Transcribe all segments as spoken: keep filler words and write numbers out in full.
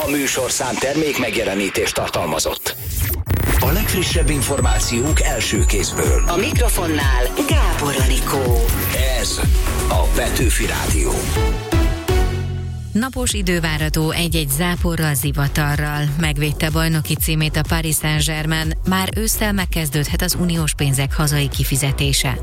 A műsorszám termék megjelenítést tartalmazott. A legfrissebb információk első kézből. A mikrofonnál Gábor Anikó. Ez a Petőfi Rádió. Napos idő várható egy-egy záporral, zivatarral. Megvédte bajnoki címét a Paris Saint-Germain, már ősszel megkezdődhet az uniós pénzek hazai kifizetése.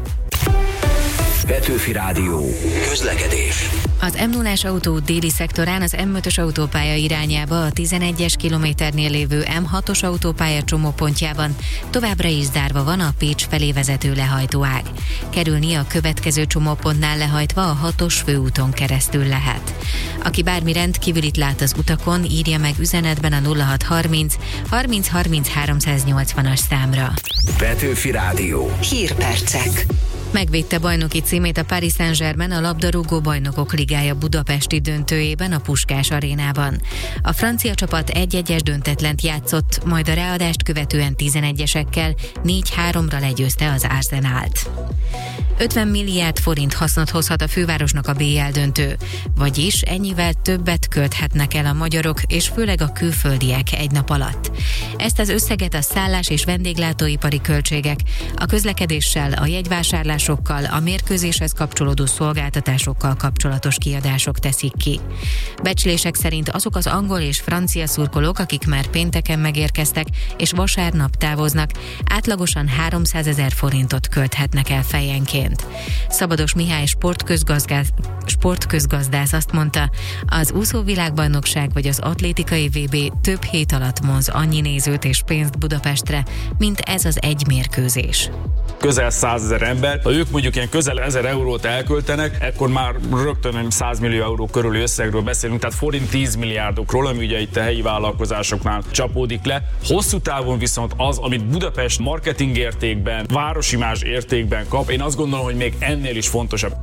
Petőfi Rádió. Közlekedés. Az em nullás autóút déli szektorán az em ötös autópálya irányába a tizenegyes kilométernél lévő em hatos autópálya csomópontjában továbbra is zárva van a Pécs felé vezető lehajtóág. Kerülni a következő csomópontnál lehajtva a hatos főúton keresztül lehet. Aki bármi rendkívülit lát az utakon, írja meg üzenetben a nulla hat harminc harminc harminc háromszáznyolcvanas számra. Petőfi Rádió. Hírpercek. Megvédte bajnoki címét a Paris Saint-Germain a labdarúgó bajnokok ligája budapesti döntőjében a Puskás arénában. A francia csapat egy-egyes döntetlent játszott, majd a ráadást követően tizenegyesekkel négy háromra legyőzte az Arsenált. ötven milliárd forint hasznot hozhat a fővárosnak a bé el döntő, vagyis ennyivel többet költhetnek el a magyarok és főleg a külföldiek egy nap alatt. Ezt az összeget a szállás és vendéglátóipari költségek, a közlekedéssel, a jegyvásárlásokkal, a mérkőzéshez kapcsolódó szolgáltatásokkal kapcsolatos kiadások teszik ki. Becslések szerint azok az angol és francia szurkolók, akik már pénteken megérkeztek és vasárnap távoznak, átlagosan háromszázezer forintot költhetnek el fejenként. Szabados Mihály sportközgazdász, sportközgazdász azt mondta, az úszóvilágbajnokság vagy az atlétikai vé bé több hét alatt vonz annyi nézőt és pénzt Budapestre, mint ez az egy mérkőzés. Közel százezer ember, ha ők mondjuk ilyen közel ezer eurót elköltenek, akkor már rögtön száz millió euró körüli összegről beszélünk, tehát forint tíz milliárdokról, ami ugye itt a helyi vállalkozásoknál csapódik le. Hosszú távon viszont az, amit Budapest marketing értékben, városimázs értékben kap, én azt gondolom, hogy még ennél is fontosabb.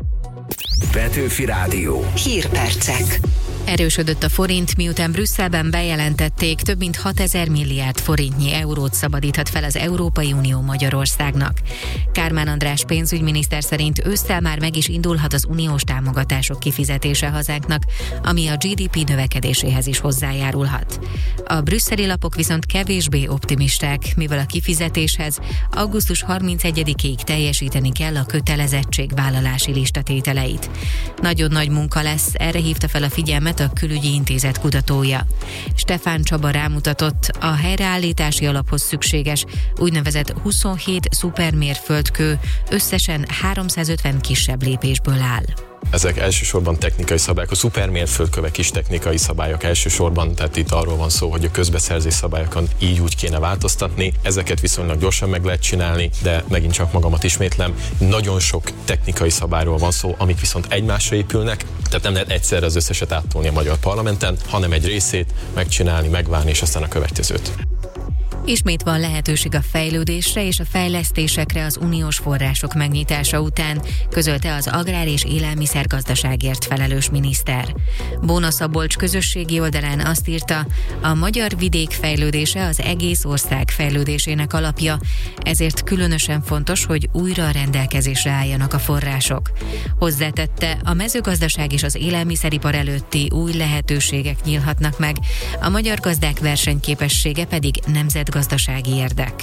Petőfi Rádió. Hírpercek. Erősödött a forint, miután Brüsszelben bejelentették, több mint hatezer milliárd forintnyi eurót szabadíthat fel az Európai Unió Magyarországnak. Kármán András pénzügyminiszter szerint ősszel már meg is indulhat az uniós támogatások kifizetése hazánknak, ami a gé dé pé növekedéséhez is hozzájárulhat. A brüsszeli lapok viszont kevésbé optimisták, mivel a kifizetéshez augusztus harmincegyedikéig teljesíteni kell a kötelezettségvállalási listatételeit. Nagyon nagy munka lesz, erre hívta fel a figyelmet a Külügyi Intézet kutatója. Stefán Csaba rámutatott, a helyreállítási alaphoz szükséges úgynevezett huszonhét szupermérföldkő összesen háromszázötven kisebb lépésből áll. Ezek elsősorban technikai szabályok, a szupermérföldkövek is technikai szabályok elsősorban, tehát itt arról van szó, hogy a közbeszerzés szabályokon így úgy kéne változtatni. Ezeket viszonylag gyorsan meg lehet csinálni, de megint csak magamat ismétlem, nagyon sok technikai szabályról van szó, amik viszont egymásra épülnek, tehát nem lehet egyszerre az összeset áttolni a magyar parlamenten, hanem egy részét megcsinálni, megvárni, és aztán a következőt. Ismét van lehetőség a fejlődésre és a fejlesztésekre az uniós források megnyitása után, közölte az agrár- és élelmiszergazdaságért felelős miniszter. Bóna Szabolcs közösségi oldalán azt írta, a magyar vidék fejlődése az egész ország fejlődésének alapja, ezért különösen fontos, hogy újra a rendelkezésre álljanak a források. Hozzátette, a mezőgazdaság és az élelmiszeripar előtti új lehetőségek nyílhatnak meg, a magyar gazdák versenyképessége pedig nemzet gazdasági érdek.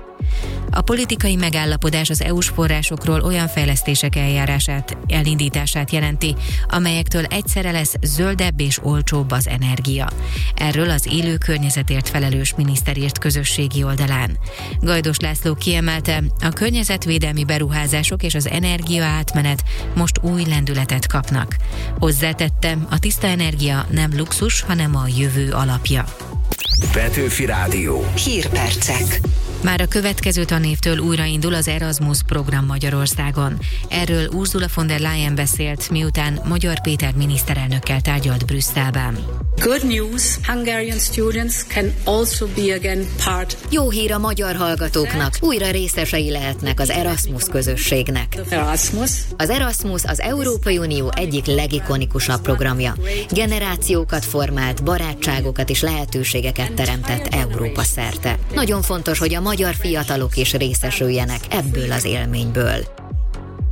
A politikai megállapodás az é u-s forrásokról olyan fejlesztések eljárását, elindítását jelenti, amelyektől egyszerre lesz zöldebb és olcsóbb az energia. Erről az élő környezetért felelős miniszter írt közösségi oldalán. Gajdos László kiemelte, a környezetvédelmi beruházások és az energia átmenet most új lendületet kapnak. Hozzátette, a tiszta energia nem luxus, hanem a jövő alapja. Petőfi Rádió. Hírpercek. Már a következő tanévtől újraindul az Erasmus program Magyarországon. Erről Ursula von der Leyen beszélt, miután Magyar Péter miniszterelnökkel tárgyalt Brüsszelben. Good news, Hungarian students can also be again part. Jó hír a magyar hallgatóknak, újra részesei lehetnek az Erasmus közösségnek. Erasmus. Az Erasmus az Európai Unió egyik legikonikusabb programja. Generációkat formált, barátságokat és lehetőségeket teremtett Európa szerte. Nagyon fontos, hogy a magyar fiatalok is részesüljenek ebből az élményből.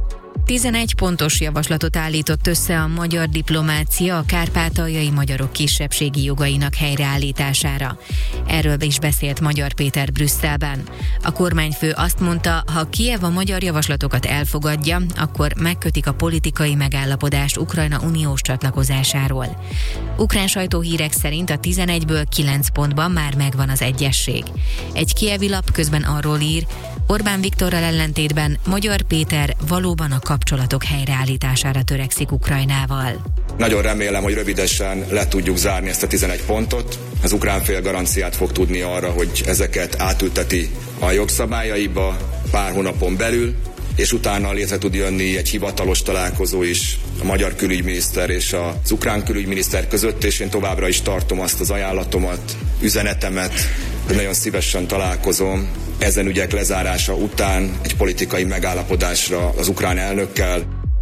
tizenegy pontos javaslatot állított össze a magyar diplomácia a kárpátaljai magyarok kisebbségi jogainak helyreállítására. Erről is beszélt Magyar Péter Brüsszelben. A kormányfő azt mondta, ha Kijev a magyar javaslatokat elfogadja, akkor megkötik a politikai megállapodást Ukrajna uniós csatlakozásáról. Ukrán sajtóhírek szerint a tizenegyből kilenc pontban már megvan az egyesség. Egy kijevi lap közben arról ír, Orbán Viktorral ellentétben Magyar Péter valóban a kapcsolatok helyreállítására törekszik Ukrajnával. Nagyon remélem, hogy rövidesen le tudjuk zárni ezt a tizenegy pontot. Az ukrán fél garanciát fog tudni arra, hogy ezeket átülteti a jogszabályaiba pár hónapon belül, és utána létre tud jönni egy hivatalos találkozó is a magyar külügyminiszter és az ukrán külügyminiszter között, és én továbbra is tartom azt az ajánlatomat, üzenetemet, hogy nagyon szívesen találkozom ezen ügyek lezárása után egy politikai megállapodásra az ukrán elnökkel.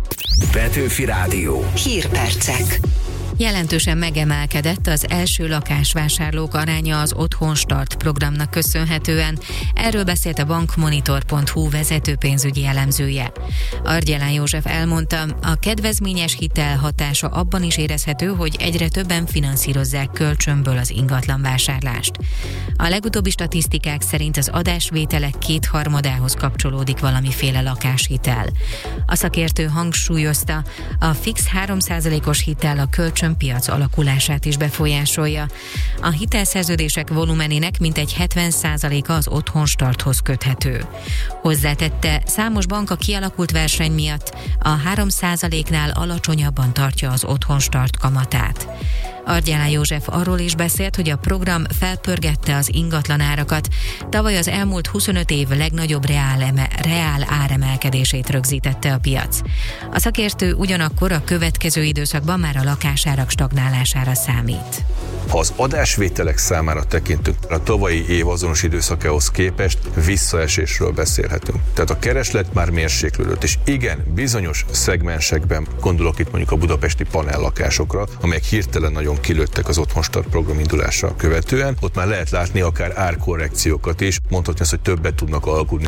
Petőfi Rádió. Hírpercek. Jelentősen megemelkedett az első lakásvásárlók aránya az Otthon Start programnak köszönhetően. Erről beszélt a bankmonitor pont hu vezető pénzügyi elemzője. Argyelán József elmondta, a kedvezményes hitel hatása abban is érezhető, hogy egyre többen finanszírozzák kölcsönből az ingatlanvásárlást. A legutóbbi statisztikák szerint az adásvételek kétharmadához kapcsolódik valamiféle lakáshitel. A szakértő hangsúlyozta, a fix három százalékos hitel a kölcsön piac alakulását is befolyásolja. A hitelszerződések volumenének mintegy hetven százaléka az Otthon Starthoz köthető. Hozzátette, számos bank a kialakult verseny miatt a három százaléknál alacsonyabban tartja az Otthon Start kamatát. Argyelán József arról is beszélt, hogy a program felpörgette az ingatlanárakat. Tavaly az elmúlt huszonöt év legnagyobb reál, eme, reál áremelkedését rögzítette a piac. A szakértő ugyanakkor a következő időszakban már a lakásárak stagnálására számít. Ha az adásvételek számára tekintünk, a tavalyi év azonos időszakához képest visszaesésről beszélhetünk. Tehát a kereslet már mérséklődött, és igen, bizonyos szegmensekben, gondolok itt mondjuk a budapesti panellakásokra, amelyek hirtelen nagyon kilőttek az Otthon Start program indulása követően, ott már lehet látni akár árkorrekciókat is, mondhatni azt, hogy többet tudnak alkudni.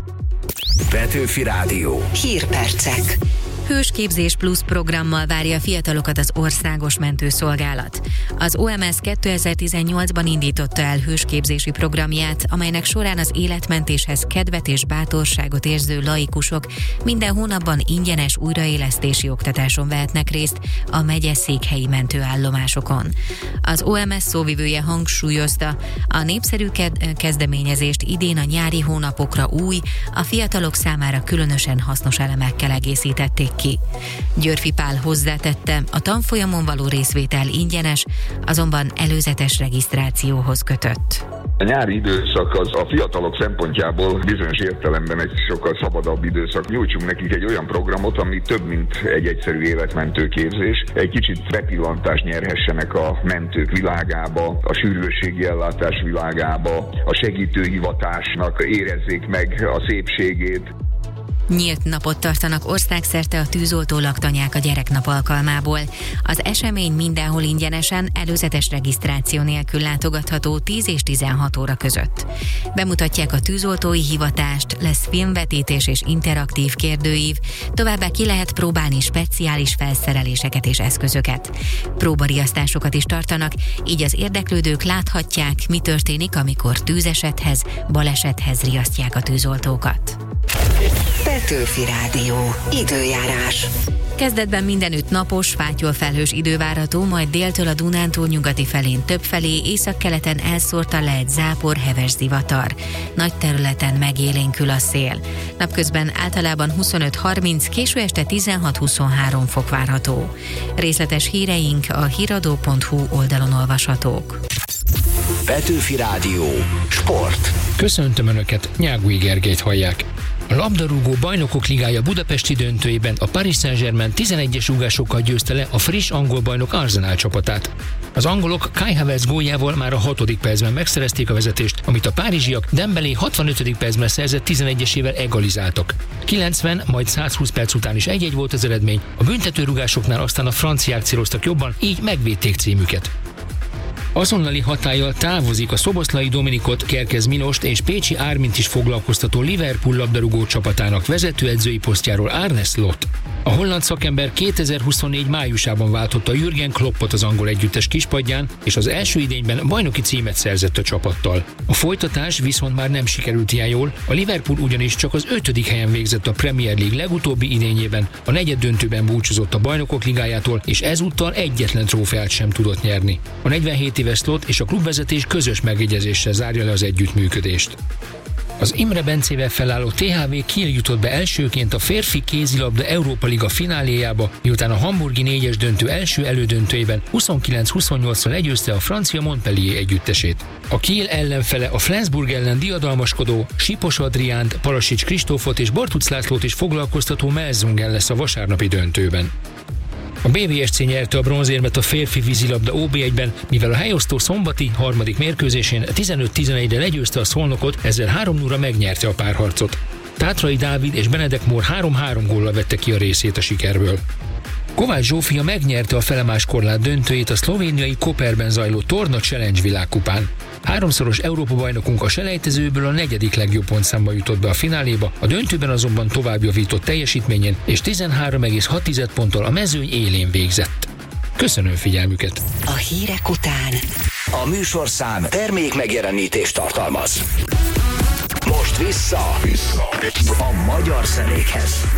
Petőfi Rádió. Hírpercek. Hősképzés plusz programmal várja a fiatalokat az Országos Mentőszolgálat. Az o em es kétezer-tizennyolcban indította el hősképzési programját, amelynek során az életmentéshez kedvet és bátorságot érző laikusok minden hónapban ingyenes újraélesztési oktatáson vehetnek részt a megyeszékhelyi mentőállomásokon. Az o em es szóvivője hangsúlyozta, a népszerű kezdeményezést idén a nyári hónapokra új, a fiatalok számára különösen hasznos elemekkel egészítették ki. Györfi Pál hozzátette, a tanfolyamon való részvétel ingyenes, azonban előzetes regisztrációhoz kötött. A nyári időszak az a fiatalok szempontjából bizonyos értelemben egy sokkal szabadabb időszak. Nyújtsunk nekik egy olyan programot, ami több, mint egy egyszerű életmentő képzés. Egy kicsit bepillantást nyerhessenek a mentők világába, a sürgősségi ellátás világába, a segítőhivatásnak érezzék meg a szépségét. Nyílt napot tartanak országszerte a tűzoltó laktanyák a gyereknap alkalmából. Az esemény mindenhol ingyenesen, előzetes regisztráció nélkül látogatható tíz és tizenhat óra között. Bemutatják a tűzoltói hivatást, lesz filmvetítés és interaktív kérdőív, továbbá ki lehet próbálni speciális felszereléseket és eszközöket. Próbariasztásokat is tartanak, így az érdeklődők láthatják, mi történik, amikor tűzesethez, balesethez riasztják a tűzoltókat. Petőfi Rádió. Időjárás. Kezdetben mindenütt napos, fátyolfelhős idő várható, majd déltől a Dunántúl nyugati felén többfelé, északkeleten elszórtan lehet zápor, heves zivatar. Nagy területen megélénkül a szél. Napközben általában huszonöt harminc, késő este tizenhat huszonhárom fok várható. Részletes híreink a híradó pont hu oldalon olvashatók. Petőfi Rádió. Sport. Köszöntöm Önöket, Nyágúj Gergelyt hallják. A labdarúgó Bajnokok Ligája budapesti döntőjében a Paris Saint-Germain tizenegyes rúgásokkal győzte le a friss angol bajnok Arsenal csapatát. Az angolok Kai Havertz góljával már a hatodik percben megszerezték a vezetést, amit a párizsiak Dembélé hatvanötödik percben szerzett tizenegyesével egalizáltak. kilencven, majd százhúsz perc után is egy-egy volt az eredmény, a büntetőrúgásoknál aztán a franciák céloztak jobban, így megvédték címüket. Azonnali hatállyal távozik a szoboszlai Dominikot, Kerkez Milost és Pécsi Ármint is foglalkoztató Liverpool labdarúgó csapatának vezetőedzői posztjáról Arne Slot. A holland szakember kétezer-huszonnégy májusában váltotta Jürgen Kloppot az angol együttes kispadján, és az első idényben bajnoki címet szerzett a csapattal. A folytatás viszont már nem sikerült ilyen jól, a Liverpool ugyanis csak az ötödik helyen végzett a Premier League legutóbbi idényében, a negyeddöntőben búcsúzott a Bajnokok Ligájától, és ezúttal egyetlen trófeát sem tudott nyerni. A negyvenhét éves Slot és a klubvezetés közös megegyezéssel zárja le az együttműködést. Az Imre Bencével felálló té há vé Kiel jutott be elsőként a férfi kézilabda Európa Liga fináléjába, miután a hamburgi négyes döntő első elődöntőjében huszonkilenc huszonnyolccal legyőzte a francia Montpellier együttesét. A Kiel ellenfele a Flensburg ellen diadalmaskodó Sipos Adriánt, Palasics Kristófot és Bartuc Lászlót is foglalkoztató Melsungen lesz a vasárnapi döntőben. A bé vé es cé nyerte a bronzérmet a férfi vízilabda ó bé egyben, mivel a helyosztó szombati harmadik mérkőzésén tizenöt tizenegyre legyőzte a Szolnokot, ezzel három nulla megnyerte a párharcot. Tátrai Dávid és Benedek Mór három-három góllal vette ki a részét a sikerből. Kovács Zsófia megnyerte a felemás korlát döntőjét a szlovéniai Koperben zajló Torna Challenge világkupán. Háromszoros Európa-bajnokunk a selejtezőből a negyedik legjobb pontszámba jutott be a fináléba, a döntőben azonban tovább javított teljesítményén, és tizenhárom egész hat ponttal a mezőny élén végzett. Köszönöm figyelmüket! A hírek után a műsorszám termék megjelenítést tartalmaz. Most vissza, vissza. a magyar zenékhez.